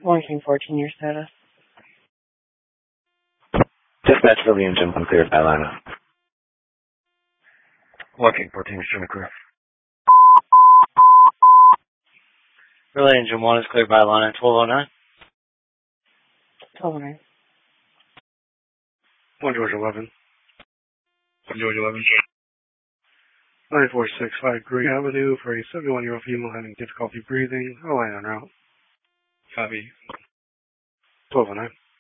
Launching 14, your status. Dispatch for the engine when cleared by Lana. Launching 14, extremely clear. Relay engine 1 is cleared by Lana 1209. 1209. 1 George 11. 1 George 11. 9465 Green Avenue for a 71-year-old female having difficulty breathing. I'll land en route. Copy. 1209.